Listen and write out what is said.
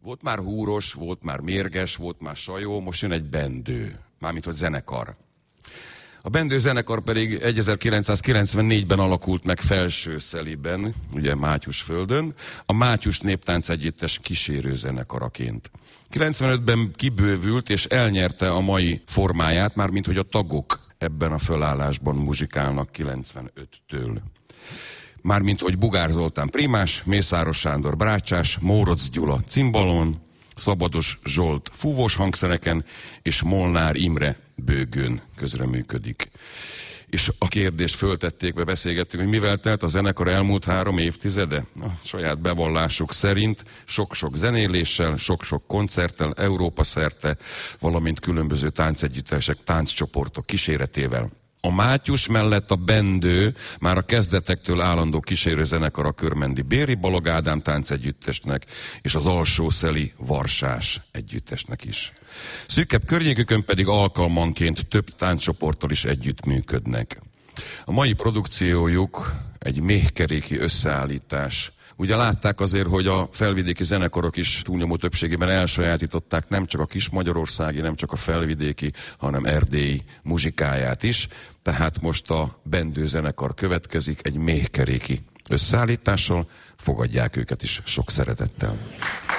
Volt már húros, volt már mérges, volt már sajó, most jön egy bendő, mármint hogy zenekar. A bendő zenekar pedig 1994-ben alakult meg Felsőszeliben, ugye Mátyusföldön, a Mátyus Néptánc Együttes kísérő zenekaraként. 95-ben kibővült és elnyerte a mai formáját, mármint hogy a tagok ebben a fölállásban muzsikálnak 95-től. Mármint hogy Bugár Zoltán primás, Mészáros Sándor brácsás, Mórocz Gyula cimbalon, Szabados Zsolt fúvós hangszereken, és Molnár Imre bőgőn közreműködik. És a kérdést föltették be, beszélgettünk, hogy mivel telt a zenekar elmúlt 3 évtizede? A saját bevallásuk szerint sok-sok zenéléssel, sok-sok koncerttel, Európa szerte, valamint különböző táncegyüttesek, tánccsoportok kíséretével. A Mátyus mellett a bendő már a kezdetektől állandó kísérőzenekar a Körmendi Béri Balog Ádám táncegyüttesnek és az Alsószeli Varsás együttesnek is. Szűkebb környékükön pedig alkalmanként több tánccsoporttal is együttműködnek. A mai produkciójuk egy méhkeréki összeállítás. Ugye látták azért, hogy a felvidéki zenekarok is túlnyomó többségében elsajátították nem csak a kismagyarországi, nem csak a felvidéki, hanem erdélyi muzsikáját is. Tehát most a bendő zenekar következik egy méhkeréki összeállítással, fogadják őket is sok szeretettel.